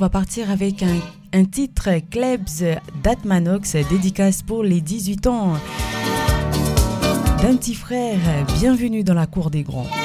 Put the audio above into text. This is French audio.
va partir avec un titre Klebs d'Atmanox, dédicace pour les 18 ans d'un petit frère. Bienvenue dans la cour des grands.